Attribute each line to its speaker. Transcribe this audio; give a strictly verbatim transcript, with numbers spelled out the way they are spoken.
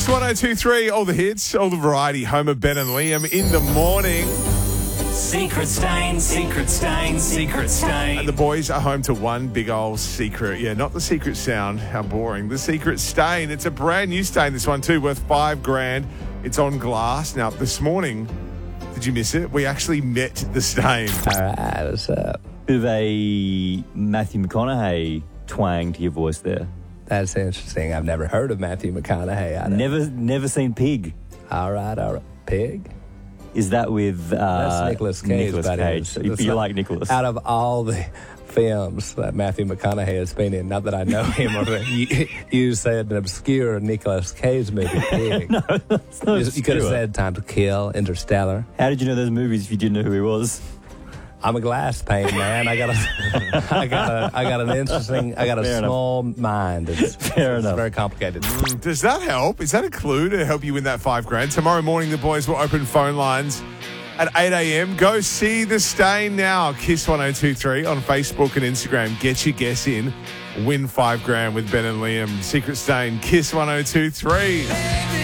Speaker 1: Kiss one oh two point three, all the hits, all the variety. Homer, Ben and Liam in the morning.
Speaker 2: Secret stain, secret stain, secret stain.
Speaker 1: And the boys are home to one big old secret. Yeah, not the secret sound. How boring. The secret stain. It's a brand new stain, this one too, worth five grand. It's on glass. Now, this morning, did you miss it? We actually met the stain.
Speaker 3: All right, what's up?
Speaker 4: Bit of a Matthew McConaughey twang to your voice there.
Speaker 3: That's interesting. I've never heard of Matthew McConaughey. I don't-
Speaker 4: Never, never seen Pig.
Speaker 3: All right, all right. Pig?
Speaker 4: Is that with uh,
Speaker 3: That's Nicolas Cage.
Speaker 4: Nicolas
Speaker 3: but
Speaker 4: Cage.
Speaker 3: it's-
Speaker 4: So you,
Speaker 3: it's
Speaker 4: you
Speaker 3: not-
Speaker 4: like Nicolas?
Speaker 3: Out of all the films that Matthew McConaughey has been in, not that I know him, or that you, you said an obscure Nicolas Cage movie, Pig.
Speaker 4: no, that's not
Speaker 3: you, you could have
Speaker 4: obscure.
Speaker 3: said Time to Kill, Interstellar.
Speaker 4: How did you know those movies if you didn't know who he was?
Speaker 3: I'm a glass pane man. I got a, I got a, I got an interesting, I got a
Speaker 4: Fair
Speaker 3: small mind. It's,
Speaker 4: Fair
Speaker 3: it's
Speaker 4: enough.
Speaker 3: very complicated.
Speaker 1: Does that help? Is that a clue to help you win that five grand? Tomorrow morning, the boys will open phone lines at eight a.m. Go see the stain now. Kiss one oh two point three on Facebook and Instagram. Get your guess in. Win five grand with Ben and Liam. Secret stain. Kiss one oh two point three.